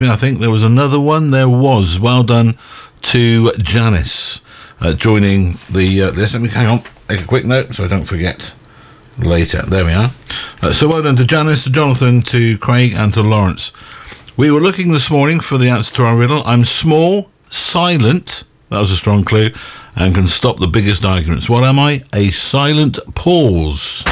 I think there was another one. There was. Well done to Janice joining the list. Let me hang on, make a quick note so I don't forget later. There we are. So well done to Janice, to Jonathan, to Craig and to Lawrence. We were looking this morning for the answer to our riddle. I'm small, silent, that was a strong clue, and can stop the biggest arguments. What am I? A silent pause.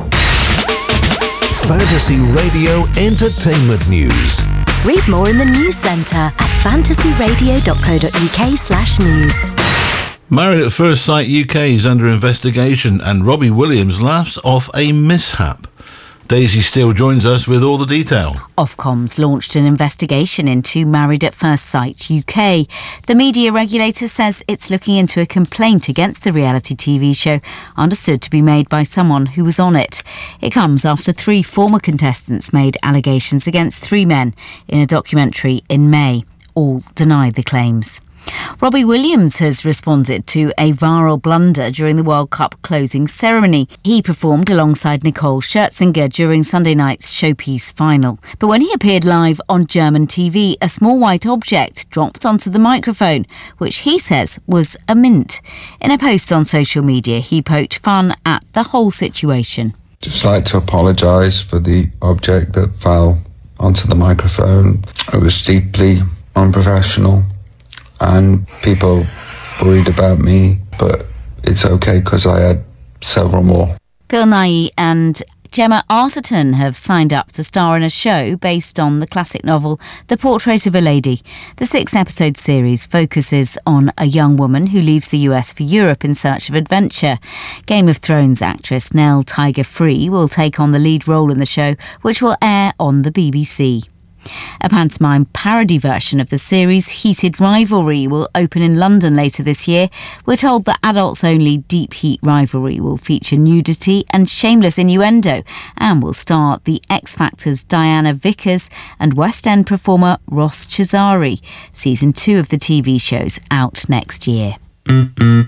Fantasy Radio Entertainment News. Read more in the News Centre at fantasyradio.co.uk/news. Married at First Sight UK is under investigation and Robbie Williams laughs off a mishap. Daisy Steele joins us with all the detail. Ofcom's launched an investigation into Married at First Sight UK. The media regulator says it's looking into a complaint against the reality TV show, understood to be made by someone who was on it. It comes after 3 former contestants made allegations against 3 men in a documentary in May. All deny the claims. Robbie Williams has responded to a viral blunder during the World Cup closing ceremony. He performed alongside Nicole Scherzinger during Sunday night's showpiece final. But when he appeared live on German TV, a small white object dropped onto the microphone, which he says was a mint. In a post on social media, he poked fun at the whole situation. Just like to apologise for the object that fell onto the microphone. It was deeply unprofessional. And people worried about me, but it's okay because I had several more. Bill Nighy and Gemma Arterton have signed up to star in a show based on the classic novel The Portrait of a Lady. The 6-episode series focuses on a young woman who leaves the US for Europe in search of adventure. Game of Thrones actress Nell Tiger-Free will take on the lead role in the show, which will air on the BBC. A pantomime parody version of the series Heated Rivalry will open in London later this year. We're told the adults-only Deep Heat Rivalry will feature nudity and shameless innuendo and will star the X Factor's Diana Vickers and West End performer Ross Cesari. Season 2 of the TV show's out next year.